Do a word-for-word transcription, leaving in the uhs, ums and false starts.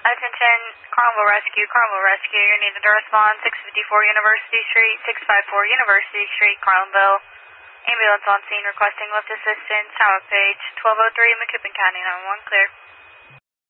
Attention, Carmel Rescue, Carmel Rescue. You're needed to respond. six fifty-four University Street, six fifty-four University Street, Carlinville. Ambulance on scene requesting lift assistance. Howard Page, twelve oh three, McKippen County, nine one one, clear.